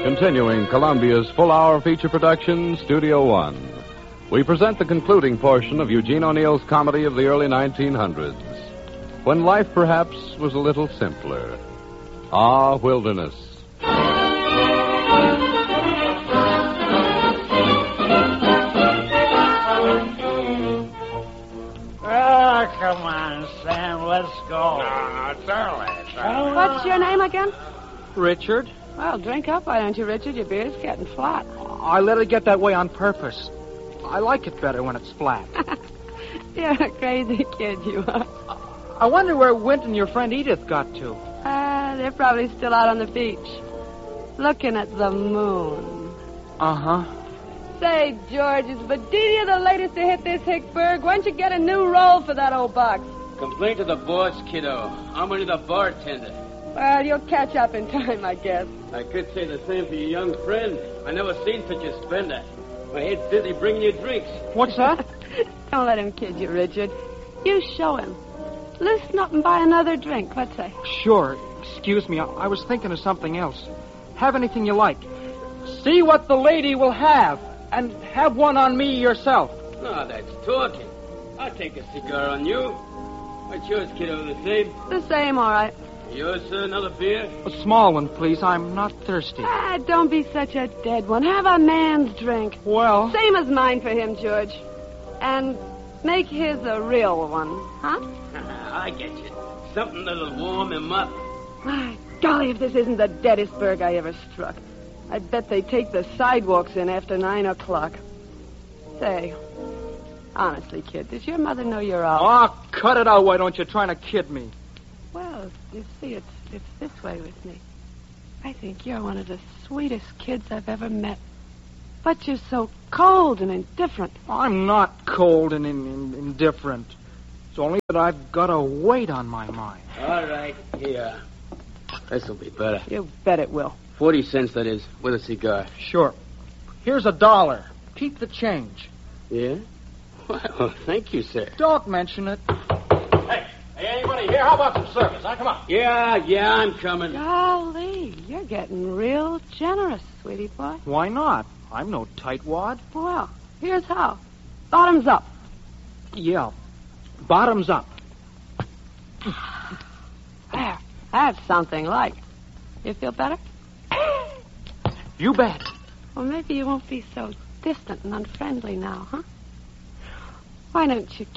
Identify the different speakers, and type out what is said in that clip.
Speaker 1: Continuing Columbia's full-hour feature production, Studio One. We present the concluding portion of Eugene O'Neill's comedy of the early 1900s, when life perhaps was a little simpler. Ah, Wilderness.
Speaker 2: Oh, come on, Sam, let's go.
Speaker 3: No, it's early.
Speaker 4: What's your name again?
Speaker 5: Richard?
Speaker 4: Well, drink up, why don't you, Richard? Your beer's getting flat.
Speaker 5: I let it get that way on purpose. I like it better when it's flat.
Speaker 4: You're a crazy kid, you are.
Speaker 5: I wonder where Wint and your friend Edith got to.
Speaker 4: They're probably still out on the beach, looking at the moon.
Speaker 5: Uh-huh.
Speaker 4: Say, George, is Badidia the latest to hit this Hickburg? Why don't you get a new role for that old box?
Speaker 6: Complain to the boss, kiddo. I'm only the bartender.
Speaker 4: Well, you'll catch up in time, I guess.
Speaker 6: I could say the same for your young friend. I never seen such a spender. My head's busy bringing you drinks.
Speaker 5: What's that?
Speaker 4: Don't let him kid you, Richard. You show him. Listen up and buy another drink. What's that?
Speaker 5: Sure. Excuse me. I was thinking of something else. Have anything you like. See what the lady will have. And have one on me yourself.
Speaker 6: Oh, that's talking. I'll take a cigar on you. What's yours, kiddo? The same?
Speaker 4: The same, all right.
Speaker 6: Yours, sir? Another beer?
Speaker 5: A small one, please. I'm not thirsty.
Speaker 4: Don't be such a dead one. Have a man's drink.
Speaker 5: Well...
Speaker 4: Same as mine for him, George. And make his a real one, huh?
Speaker 6: I get you. Something that'll warm him up.
Speaker 4: My golly, if this isn't the deadest burg I ever struck. I bet they take the sidewalks in after 9 o'clock. Say, honestly, kid, does your mother know you're out?
Speaker 5: Oh, cut it out, why don't you? Trying to kid me.
Speaker 4: Well, you see, it's this way with me. I think you're one of the sweetest kids I've ever met. But you're so cold and indifferent.
Speaker 5: I'm not cold and indifferent. It's only that I've got a weight on my mind.
Speaker 6: All right, here. This'll be better.
Speaker 4: You bet it will.
Speaker 6: 40 cents, that is, with a cigar.
Speaker 5: Sure. Here's $1. Keep the change.
Speaker 6: Yeah? Well, thank you, sir.
Speaker 5: Don't mention it.
Speaker 3: Hey, anybody here? How about some service? Huh? Come on.
Speaker 6: Yeah, I'm coming.
Speaker 4: Golly, you're getting real generous, sweetie boy.
Speaker 5: Why not? I'm no tightwad.
Speaker 4: Well, here's how. Bottoms up.
Speaker 5: Yeah. Bottoms up.
Speaker 4: There. That's something like. You feel better?
Speaker 5: You bet.
Speaker 4: Well, maybe you won't be so distant and unfriendly now, huh? Why don't you